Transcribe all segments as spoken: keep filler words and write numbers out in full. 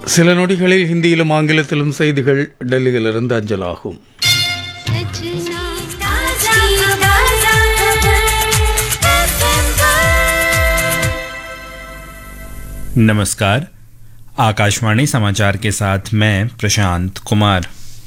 சில நொடிகளில் ஹிந்தியிலும் ஆங்கிலத்திலும் செய்திகள் டெல்லியிலிருந்து அஞ்சலாகும். नमस्कार, आकाशवाणी समाचार के साथ मैं प्रशांत कुमार.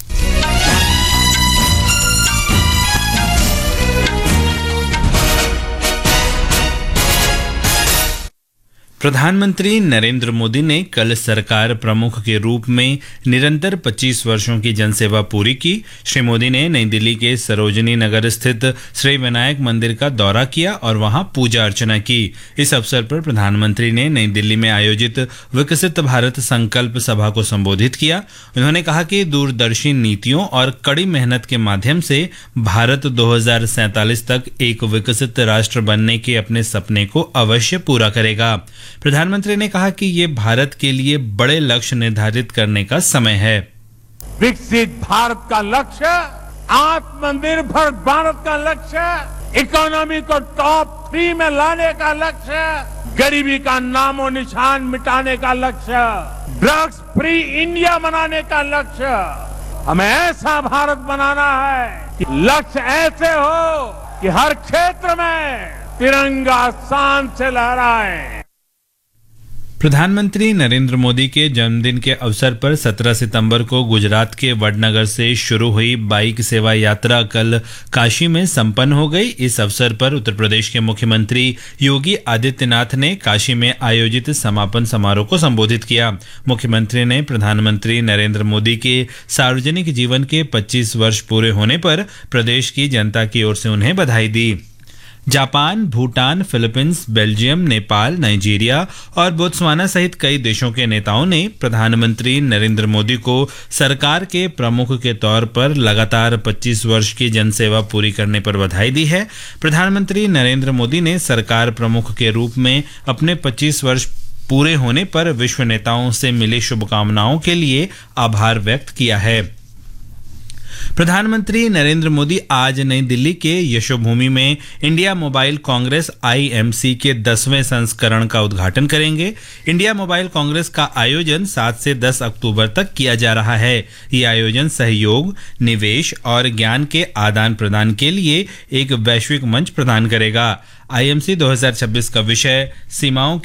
प्रधानमंत्री नरेंद्र मोदी ने कल सरकार प्रमुख के रूप में निरंतर पच्चीस वर्षों की जनसेवा पूरी की. श्री मोदी ने नई दिल्ली के सरोजनी नगर स्थित श्री विनायक मंदिर का दौरा किया और वहां पूजा अर्चना की. इस अवसर पर प्रधानमंत्री ने नई दिल्ली में आयोजित विकसित भारत संकल्प सभा को संबोधित किया. उन्होंने कहा कि दूरदर्शी नीतियों और कड़ी मेहनत के माध्यम से भारत दो हज़ार सैंतालीस तक एक विकसित राष्ट्र बनने के अपने सपने को अवश्य पूरा करेगा. प्रधानमंत्री ने कहा कि ये भारत के लिए बड़े लक्ष्य निर्धारित करने का समय है. विकसित भारत का लक्ष्य, आत्मनिर्भर भारत का लक्ष्य, इकोनॉमी को टॉप थ्री में लाने का लक्ष्य, गरीबी का नामो निशान मिटाने का लक्ष्य, ड्रग्स फ्री इंडिया बनाने का लक्ष्य. हमें ऐसा भारत बनाना है कि लक्ष्य ऐसे हो कि हर क्षेत्र में तिरंगा शान से लहराए. प्रधानमंत्री नरेंद्र मोदी के जन्मदिन के अवसर पर सत्रह सितंबर को गुजरात के वडनगर से शुरू हुई बाइक सेवा यात्रा कल काशी में संपन्न हो गई. इस अवसर पर उत्तर प्रदेश के मुख्यमंत्री योगी आदित्यनाथ ने काशी में आयोजित समापन समारोह को संबोधित किया. मुख्यमंत्री ने प्रधानमंत्री नरेंद्र मोदी के सार्वजनिक जीवन के पच्चीस वर्ष पूरे होने पर प्रदेश की जनता की ओर से उन्हें बधाई दी. Japan, Bhutan, Philippines, Belgium, Nepal, Nigeria और बोत्सवाना सहित कई देशों के नेताओं ने प्रधानमंत्री नरेंद्र मोदी को सरकार के प्रमुख के तौर पर लगातार पच्चीस वर्ष की जनसेवा पूरी करने पर बधाई दी है. प्रधानमंत्री नरेंद्र मोदी ने सरकार प्रमुख के रूप में अपने पच्चीस वर्ष पूरे होने पर विश्व नेताओं से मिली शुभकामनाओं के लिए आभार व्यक्त किया है. प्रधानमंत्री नरेंद्र मोदी आज नई दिल्ली के यशोभूमि में India mobile Congress I M C के दसवें संस्करण का उद्घाटन करेंगे. इंडिया मोबाइल कांग्रेस का आयोजन सात से दस अक्टूबर तक किया जा रहा है. ये आयोजन सहयोग, निवेश और ज्ञान के आदान प्रदान के लिए एक वैश्विक मंच प्रदान करेगा. आई एम सी दो हज़ार छब्बीस का विषय सीमाओं